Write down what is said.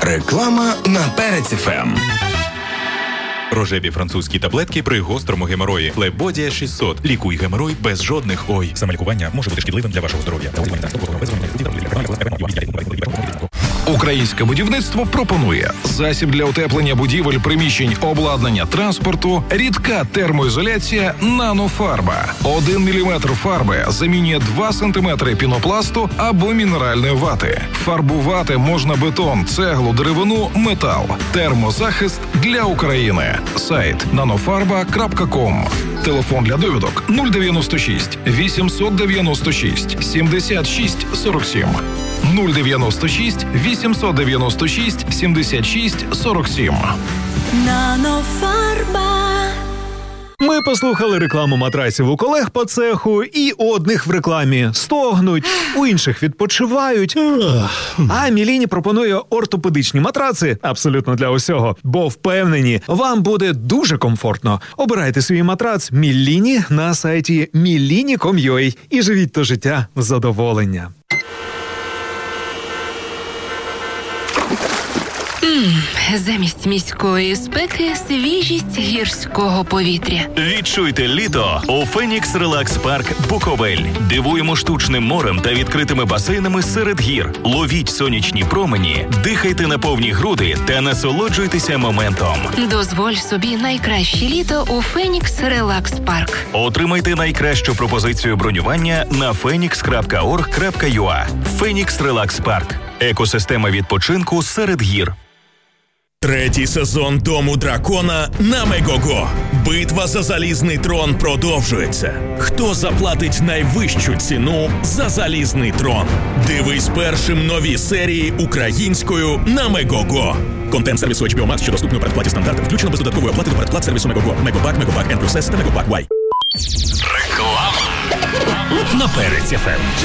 Реклама на Перець ФМ. Рожеві французькі таблетки при гострому геморої. Флебодія 600. Лікуй геморой без жодних ой. Самолікування може бути шкідливим для вашого здоров'я. Українське будівництво пропонує засіб для утеплення будівель, приміщень, обладнання, транспорту, рідка термоізоляція «Нанофарба». 1 мм фарби замінює 2 см пінопласту або мінеральної вати. Фарбувати можна бетон, цеглу, деревину, метал. Термозахист для України. Сайт nanofarba.com. Телефон для довідок 096 896 76 47. 096 896 76 47. Нанофарба. Ми послухали рекламу матрасів у колег по цеху, і у одних в рекламі стогнуть, у інших відпочивають. А Міліні пропонує ортопедичні матраци абсолютно для усього, бо впевнені, вам буде дуже комфортно. Обирайте свій матрац Міліні на сайті milini.com.ua і живіть то життя в задоволення. Замість міської спеки – свіжість гірського повітря. Відчуйте літо у Фенікс Релакс Парк Буковель. Дивуємо штучним морем та відкритими басейнами серед гір. Ловіть сонячні промені, дихайте на повні груди та насолоджуйтеся моментом. Дозволь собі найкраще літо у Фенікс Релакс Парк. Отримайте найкращу пропозицію бронювання на phoenix.org.ua. Фенікс Релакс Парк. Екосистема відпочинку серед гір. Третій сезон Дому дракона на Мегого. Битва за залізний трон продовжується. Хто заплатить найвищу ціну за залізний трон? Дивись першим нові серії українською на Мегого. Контент сервісу HBO Max, що доступний у передплаті стандарт, включено без додаткової оплати до передплат сервісу Мегого. Мегобак, Мегобак N+S та Мегобак Y. Реклама на Перець ФМ.